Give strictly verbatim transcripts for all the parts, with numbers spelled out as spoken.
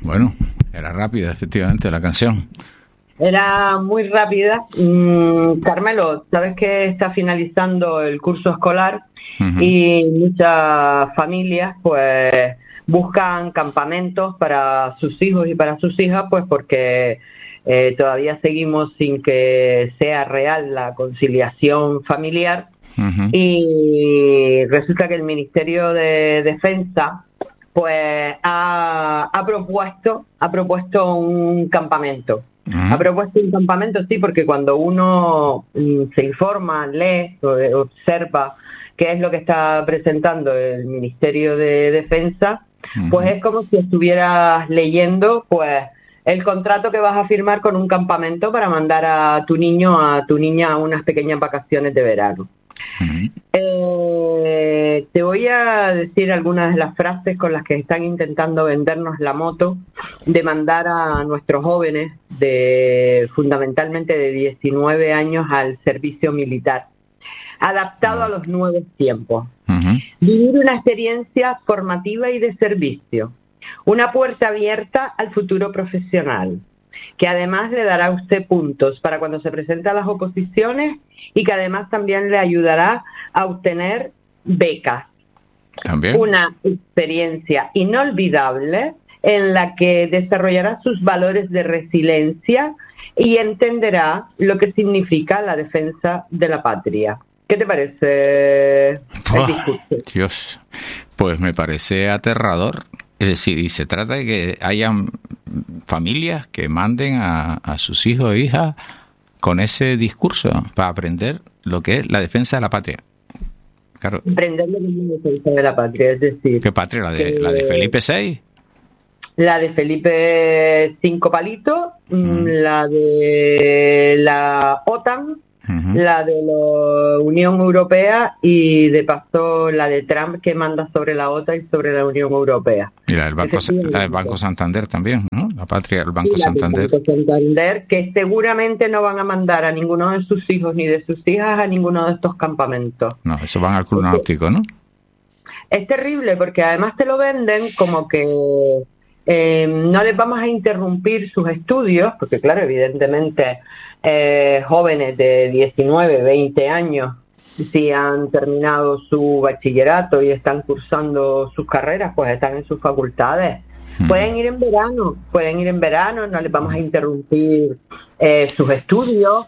Bueno, era rápida, efectivamente, la canción. Era muy rápida. Mm, Carmelo, sabes que está finalizando el curso escolar uh-huh. y muchas familias pues buscan campamentos para sus hijos y para sus hijas, pues porque eh, todavía seguimos sin que sea real la conciliación familiar uh-huh. y resulta que el Ministerio de Defensa pues ha, ha propuesto ha propuesto un campamento. Uh-huh. Ha propuesto un campamento, sí, porque cuando uno mm, se informa, lee, observa qué es lo que está presentando el Ministerio de Defensa, uh-huh. pues es como si estuvieras leyendo pues el contrato que vas a firmar con un campamento para mandar a tu niño, a tu niña a unas pequeñas vacaciones de verano. Uh-huh. Eh, te voy a decir algunas de las frases con las que están intentando vendernos la moto de mandar a nuestros jóvenes de fundamentalmente de diecinueve años al servicio militar, adaptado uh-huh. a los nuevos tiempos. Uh-huh. Vivir una experiencia formativa y de servicio, una puerta abierta al futuro profesional, que además le dará a usted puntos para cuando se presente a las oposiciones y que además también le ayudará a obtener becas. ¿También? Una experiencia inolvidable en la que desarrollará sus valores de resiliencia y entenderá lo que significa la defensa de la patria. ¿Qué te parece el oh, discurso? Dios, pues me parece aterrador. Es decir, y se trata de que hayan familias que manden a, a sus hijos e hijas con ese discurso para aprender lo que es la defensa de la patria. Claro. Aprender lo que es la defensa de la patria, es decir... ¿Qué patria? ¿La de, la de Felipe sexto? La de Felipe cinco palito, mm. la de la OTAN, uh-huh. la de la Unión Europea y de paso la de Trump que manda sobre la OTAN y sobre la Unión Europea. Y la del Banco, la del Banco Santander también, ¿no? La patria del Banco y la Santander. Banco Santander, que seguramente no van a mandar a ninguno de sus hijos ni de sus hijas a ninguno de estos campamentos. No, eso van al Club Náutico, ¿no? Es terrible porque además te lo venden como que eh, no les vamos a interrumpir sus estudios, porque claro, evidentemente eh, jóvenes de diecinueve, veinte años, si han terminado su bachillerato y están cursando sus carreras, pues están en sus facultades. Hmm. Pueden ir en verano, pueden ir en verano, no les vamos a interrumpir eh, sus estudios.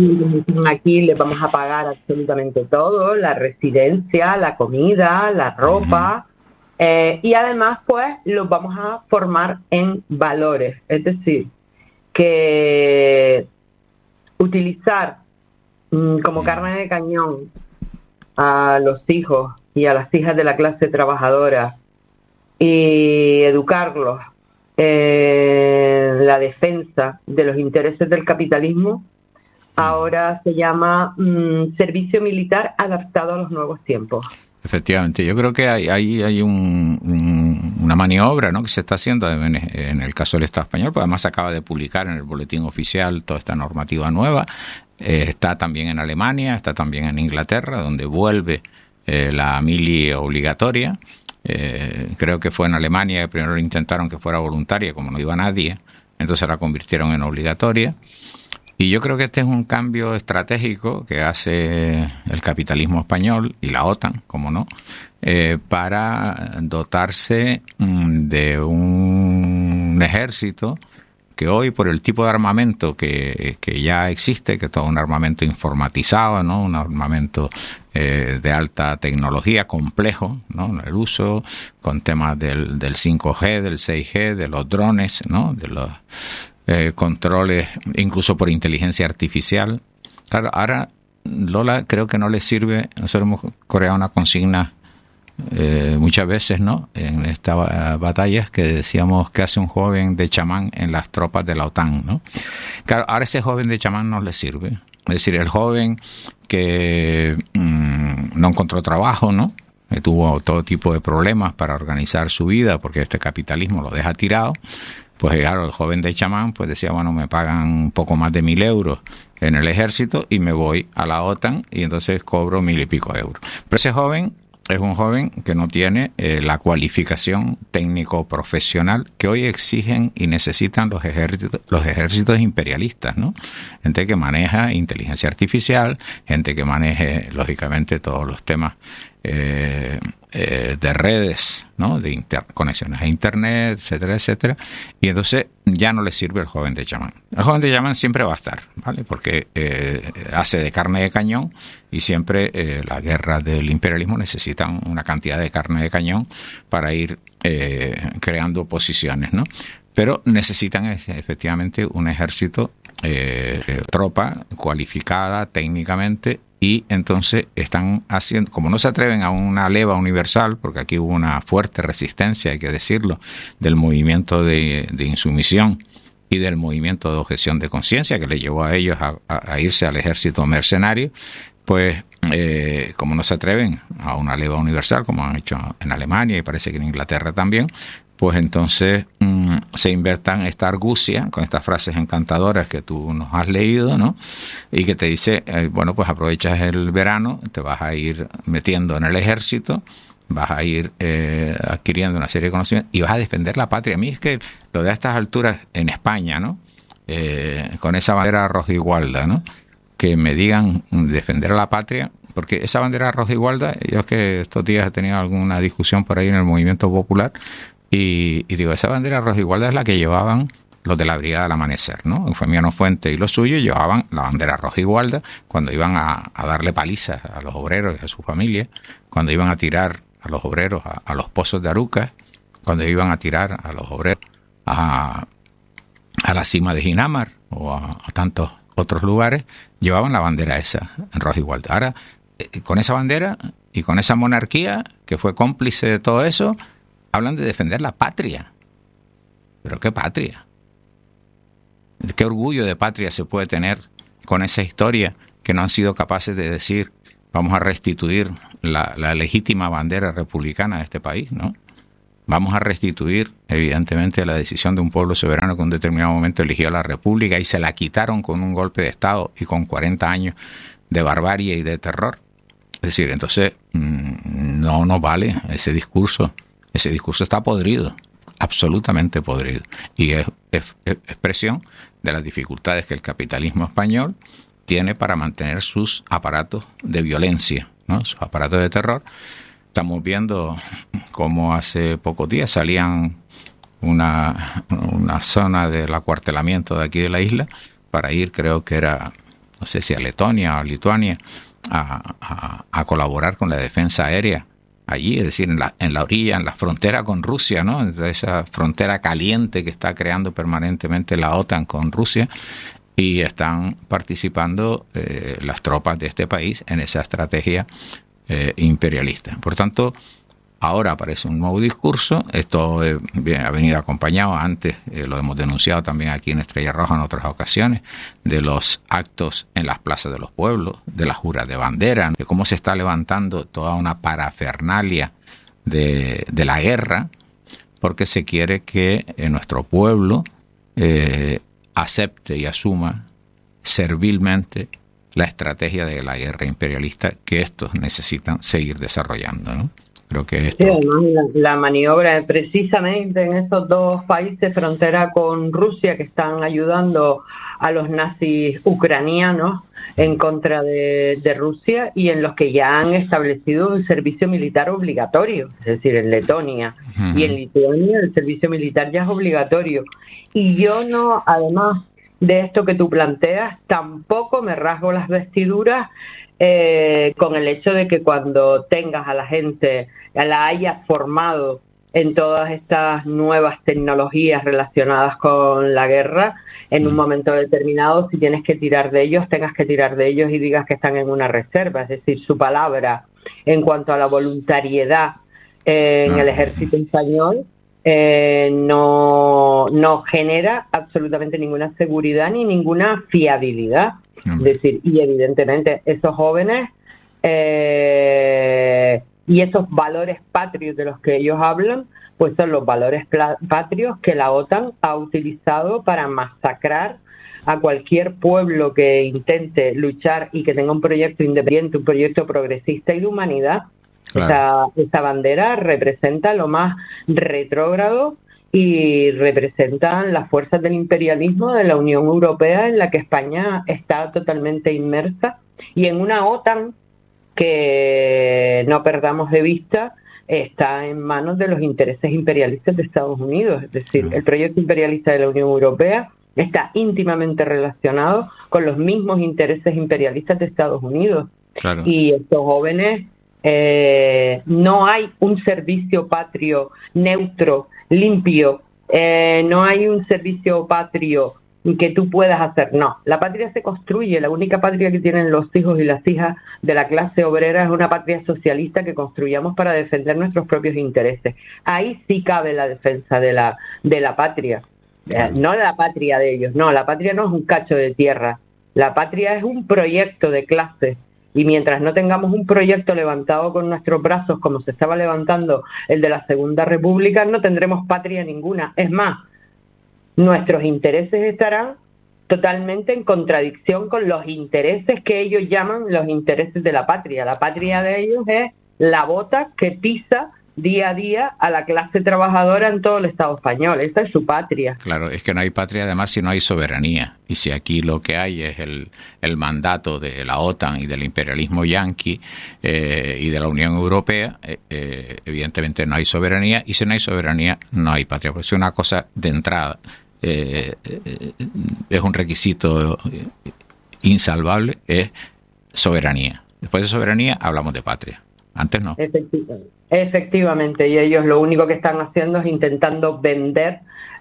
Aquí les vamos a pagar absolutamente todo, la residencia, la comida, la ropa, eh, y además pues los vamos a formar en valores, es decir, que utilizar mmm, como carne de cañón a los hijos y a las hijas de la clase trabajadora y educarlos en la defensa de los intereses del capitalismo, ahora se llama mmm, servicio militar adaptado a los nuevos tiempos. Efectivamente, yo creo que hay, hay, hay un, un, una maniobra, ¿no?, que se está haciendo en, en el caso del Estado español, porque además se acaba de publicar en el boletín oficial toda esta normativa nueva. Eh, está también en Alemania, está también en Inglaterra, donde vuelve eh, la mili obligatoria. Eh, creo que fue en Alemania que primero intentaron que fuera voluntaria, como no iba nadie, entonces la convirtieron en obligatoria. Y yo creo que este es un cambio estratégico que hace el capitalismo español y la OTAN, como no, eh, para dotarse mm, de un ejército que hoy, por el tipo de armamento que, que ya existe, que es todo un armamento informatizado, ¿no?, un armamento eh, de alta tecnología, complejo, ¿no?, el uso, con temas del, del cinco G, del seis G, de los drones, ¿no?, de los Eh, controles incluso por inteligencia artificial. Claro, ahora Lola creo que no le sirve. Nosotros hemos creado una consigna eh, muchas veces, ¿no?, en estas uh, batallas, que decíamos que hace un joven de chamán en las tropas de la OTAN, ¿no? Claro, ahora ese joven de chamán no le sirve. Es decir, el joven que mmm, no encontró trabajo, ¿no?, que tuvo todo tipo de problemas para organizar su vida porque este capitalismo lo deja tirado. Pues claro, el joven de chamán pues decía, bueno, me pagan un poco más de mil euros en el ejército y me voy a la OTAN y entonces cobro mil y pico euros. Pero ese joven es un joven que no tiene eh, la cualificación técnico-profesional que hoy exigen y necesitan los ejércitos, los ejércitos imperialistas, ¿no? Gente que maneja inteligencia artificial, gente que maneje, lógicamente, todos los temas eh, eh, de redes, ¿no? De inter conexiones a internet, etcétera, etcétera. Y entonces ya no le sirve el joven de chamán. El joven de chamán siempre va a estar, ¿vale? Porque eh, hace de carne de cañón y siempre eh, la guerra del imperialismo necesitan una cantidad de carne de cañón para ir eh, creando posiciones, ¿no? Pero necesitan efectivamente un ejército, eh, tropa cualificada técnicamente. Y entonces están haciendo, como no se atreven a una leva universal, porque aquí hubo una fuerte resistencia, hay que decirlo, del movimiento de, de insumisión y del movimiento de objeción de conciencia que le llevó a ellos a, a, a irse al ejército mercenario, pues eh, como no se atreven a una leva universal, como han hecho en Alemania y parece que en Inglaterra también, pues entonces mmm, se inventan esta argucia con estas frases encantadoras que tú nos has leído, ¿no? Y que te dice, eh, bueno, pues aprovechas el verano, te vas a ir metiendo en el ejército, vas a ir eh, adquiriendo una serie de conocimientos y vas a defender la patria. A mí es que lo de a estas alturas en España, ¿no? Eh, con esa bandera rojigualda, ¿no? Que me digan defender a la patria, porque esa bandera rojigualda, yo es que estos días he tenido alguna discusión por ahí en el movimiento popular, y, y digo, esa bandera rojigualda es la que llevaban los de la Brigada del Amanecer, ¿no? Eufemiano Fuente y los suyos llevaban la bandera rojigualda cuando iban a, a darle palizas a los obreros y a su familia, cuando iban a tirar a los obreros a, a los pozos de Arucas, cuando iban a tirar a los obreros a, a la cima de Ginamar o a, a tantos otros lugares, llevaban la bandera esa en rojigualda. Ahora, eh, con esa bandera y con esa monarquía que fue cómplice de todo eso, hablan de defender la patria. ¿Pero qué patria? ¿Qué orgullo de patria se puede tener con esa historia que no han sido capaces de decir vamos a restituir la, la legítima bandera republicana de este país, ¿no? Vamos a restituir, evidentemente, la decisión de un pueblo soberano que en un determinado momento eligió a la república y se la quitaron con un golpe de Estado y con cuarenta años de barbarie y de terror? Es decir, entonces no nos vale ese discurso. Ese discurso está podrido, absolutamente podrido. Y es, es, es expresión de las dificultades que el capitalismo español tiene para mantener sus aparatos de violencia, ¿no? Sus aparatos de terror. Estamos viendo cómo hace pocos días salían una, una zona del acuartelamiento de aquí de la isla para ir, creo que era, no sé si a Letonia o a Lituania, a, a, a colaborar con la defensa aérea allí, es decir, en la, en la orilla, en la frontera con Rusia, ¿no? Esa frontera caliente que está creando permanentemente la OTAN con Rusia, y están participando eh, las tropas de este país en esa estrategia eh, imperialista. Por tanto, ahora aparece un nuevo discurso. Esto eh, bien, ha venido acompañado antes, eh, lo hemos denunciado también aquí en Estrella Roja en otras ocasiones, de los actos en las plazas de los pueblos, de las juras de bandera, de cómo se está levantando toda una parafernalia de, de la guerra, porque se quiere que eh, nuestro pueblo eh, acepte y asuma servilmente la estrategia de la guerra imperialista que estos necesitan seguir desarrollando, ¿no? Creo que esto... Sí, además la, la maniobra precisamente en esos dos países frontera con Rusia que están ayudando a los nazis ucranianos en contra de, de Rusia, y en los que ya han establecido un servicio militar obligatorio, es decir, en Letonia uh-huh. y en Lituania el servicio militar ya es obligatorio. Y yo no, además de esto que tú planteas, tampoco me rasgo las vestiduras Eh, con el hecho de que cuando tengas a la gente, la hayas formado en todas estas nuevas tecnologías relacionadas con la guerra, en un momento determinado, si tienes que tirar de ellos, tengas que tirar de ellos y digas que están en una reserva. Es decir, su palabra en cuanto a la voluntariedad eh, en el ejército español eh, no, no genera absolutamente ninguna seguridad ni ninguna fiabilidad. Es decir, y evidentemente esos jóvenes eh, y esos valores patrios de los que ellos hablan, pues son los valores patrios que la OTAN ha utilizado para masacrar a cualquier pueblo que intente luchar y que tenga un proyecto independiente, un proyecto progresista y de humanidad. Claro. Esa, esa bandera representa lo más retrógrado y representan las fuerzas del imperialismo de la Unión Europea, en la que España está totalmente inmersa, y en una OTAN que, no perdamos de vista, está en manos de los intereses imperialistas de Estados Unidos. Es decir, el proyecto imperialista de la Unión Europea está íntimamente relacionado con los mismos intereses imperialistas de Estados Unidos. Claro. Y estos jóvenes, eh, no hay un servicio patrio neutro, limpio, eh, no hay un servicio patrio que tú puedas hacer. No, la patria se construye. La única patria que tienen los hijos y las hijas de la clase obrera es una patria socialista que construyamos para defender nuestros propios intereses. Ahí sí cabe la defensa de la, de la patria. Eh, no la patria de ellos, no, la patria no es un cacho de tierra, la patria es un proyecto de clase, y mientras no tengamos un proyecto levantado con nuestros brazos como se estaba levantando el de la Segunda República, no tendremos patria ninguna. Es más, nuestros intereses estarán totalmente en contradicción con los intereses que ellos llaman los intereses de la patria. La patria de ellos es la bota que pisa día a día a la clase trabajadora en todo el Estado español. Esta es su patria. Claro, es que no hay patria además si no hay soberanía. Y si aquí lo que hay es el, el mandato de la OTAN y del imperialismo yanqui eh, y de la Unión Europea, eh, eh, evidentemente no hay soberanía, y si no hay soberanía no hay patria. Porque es una cosa de entrada, eh, eh, es un requisito insalvable, es soberanía. Después de soberanía hablamos de patria. Antes no. Efectivamente. Efectivamente, y ellos lo único que están haciendo es intentando vender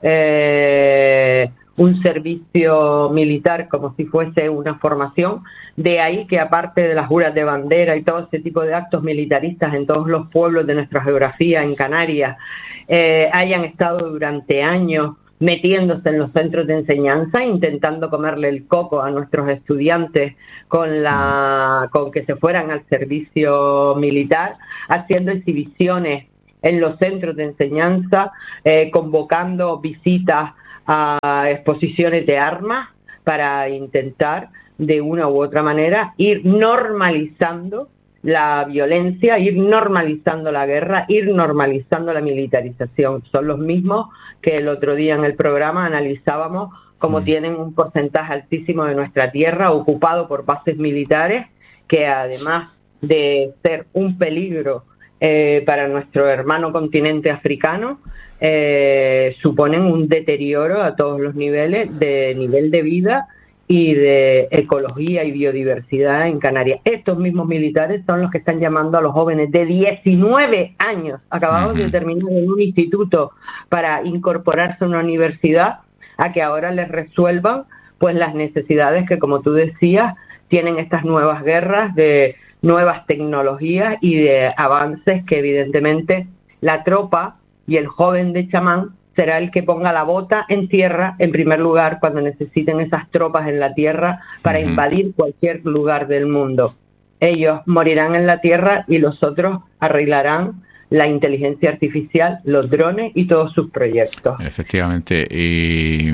eh, un servicio militar como si fuese una formación. De ahí que, aparte de las juras de bandera y todo ese tipo de actos militaristas en todos los pueblos de nuestra geografía, en Canarias, eh, hayan estado durante años metiéndose en los centros de enseñanza, intentando comerle el coco a nuestros estudiantes con la con que se fueran al servicio militar, haciendo exhibiciones en los centros de enseñanza, eh, convocando visitas a exposiciones de armas para intentar de una u otra manera ir normalizando la violencia, ir normalizando la guerra, ir normalizando la militarización. Son los mismos que el otro día en el programa analizábamos cómo mm. tienen un porcentaje altísimo de nuestra tierra ocupado por bases militares, que además de ser un peligro eh, para nuestro hermano continente africano, eh, suponen un deterioro a todos los niveles, de nivel de vida y de ecología y biodiversidad en Canarias. Estos mismos militares son los que están llamando a los jóvenes de diecinueve años, acabados uh-huh. de terminar en un instituto para incorporarse a una universidad, a que ahora les resuelvan pues las necesidades que, como tú decías, tienen estas nuevas guerras de nuevas tecnologías y de avances que evidentemente la tropa y el joven de chamán será el que ponga la bota en tierra en primer lugar cuando necesiten esas tropas en la tierra para uh-huh. invadir cualquier lugar del mundo. Ellos morirán en la tierra y los otros arreglarán la inteligencia artificial, los drones y todos sus proyectos. Efectivamente. Y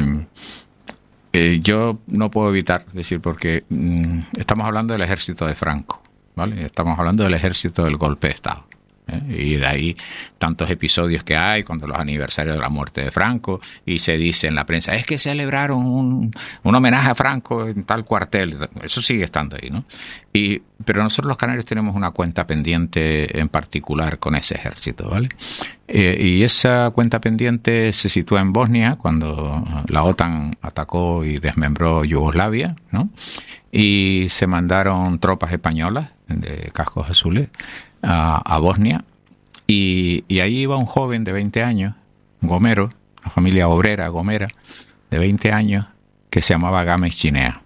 eh, yo no puedo evitar decir, porque mm, estamos hablando del ejército de Franco, ¿vale? Estamos hablando del ejército del golpe de Estado. Y de ahí tantos episodios que hay cuando los aniversarios de la muerte de Franco, y se dice en la prensa, es que celebraron un, un homenaje a Franco en tal cuartel. Eso sigue estando ahí, ¿no? Y, pero nosotros los canarios tenemos una cuenta pendiente en particular con ese ejército, ¿vale? Eh, y esa cuenta pendiente se sitúa en Bosnia, cuando la OTAN atacó y desmembró Yugoslavia, ¿no? Y se mandaron tropas españolas de cascos azules A, a Bosnia, y, y ahí iba un joven de veinte años, gomero, una familia obrera gomera de veinte años, que se llamaba Gámez Chinea.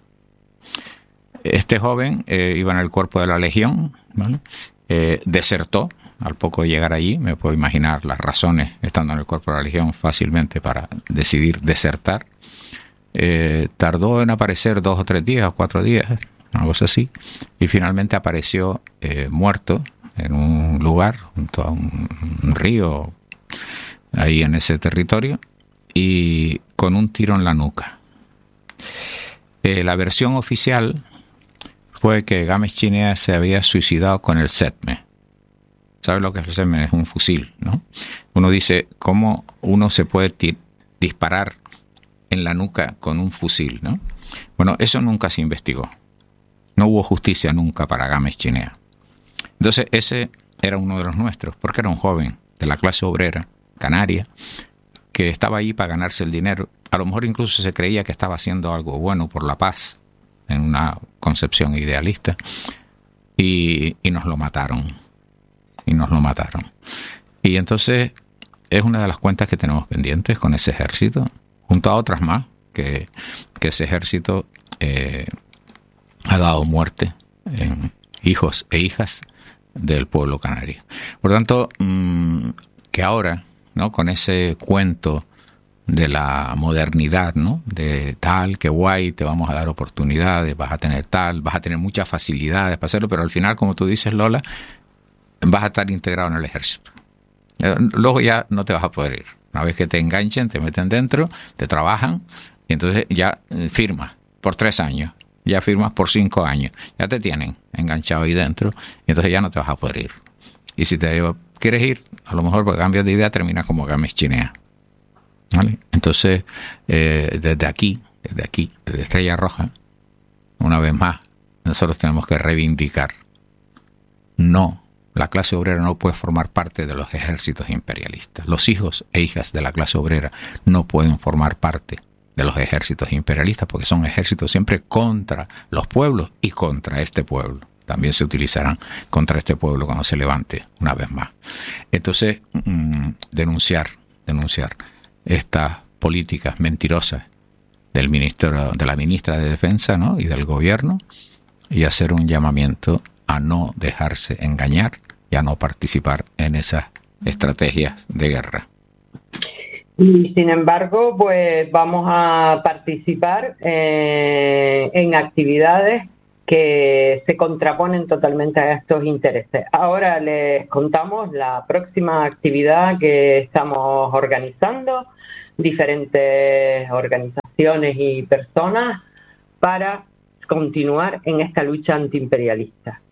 Este joven eh, iba en el cuerpo de la Legión, ¿vale? Eh, desertó al poco de llegar allí. Me puedo imaginar las razones, estando en el cuerpo de la Legión, fácilmente para decidir desertar. Eh, tardó en aparecer dos o tres días o cuatro días, algo así, y finalmente apareció eh, muerto en un lugar junto a un, un río ahí en ese territorio, y con un tiro en la nuca. Eh, la versión oficial fue que Gámez Chinea se había suicidado con el SETME. ¿Sabe lo que es el semen? Es un fusil, ¿no? Uno dice, ¿cómo uno se puede ti- disparar en la nuca con un fusil, ¿no? Bueno, eso nunca se investigó. No hubo justicia nunca para Gámez Chinea. Entonces, ese era uno de los nuestros, porque era un joven de la clase obrera, canaria, que estaba ahí para ganarse el dinero. A lo mejor incluso se creía que estaba haciendo algo bueno por la paz, en una concepción idealista, y, y nos lo mataron. Y nos lo mataron. Y entonces es una de las cuentas que tenemos pendientes con ese ejército, junto a otras más, que, que ese ejército eh, ha dado muerte en hijos e hijas del pueblo canario. Por tanto, mmm, que ahora, ¿no?, con ese cuento de la modernidad, ¿no?, de tal, que guay, te vamos a dar oportunidades, vas a tener tal, vas a tener muchas facilidades para hacerlo, pero al final, como tú dices, Lola, vas a estar integrado en el ejército. Luego ya no te vas a poder ir. Una vez que te enganchen, te meten dentro, te trabajan, y entonces ya firmas por tres años, ya firmas por cinco años, ya te tienen enganchado ahí dentro, y entonces ya no te vas a poder ir. Y si te quieres ir, a lo mejor por cambias de idea, terminas como Gámez Chinea, ¿vale? Entonces, eh, desde aquí, desde aquí, desde Estrella Roja, una vez más, nosotros tenemos que reivindicar, no, la clase obrera no puede formar parte de los ejércitos imperialistas. Los hijos e hijas de la clase obrera no pueden formar parte de los ejércitos imperialistas, porque son ejércitos siempre contra los pueblos y contra este pueblo. También se utilizarán contra este pueblo cuando se levante una vez más. Entonces, mmm, denunciar, denunciar estas políticas mentirosas del ministro, de la ministra de Defensa, ¿no?, y del gobierno, y hacer un llamamiento a no dejarse engañar y a no participar en esas estrategias de guerra. Y sin embargo, pues vamos a participar eh, en actividades que se contraponen totalmente a estos intereses. Ahora les contamos la próxima actividad que estamos organizando, diferentes organizaciones y personas, para continuar en esta lucha antiimperialista.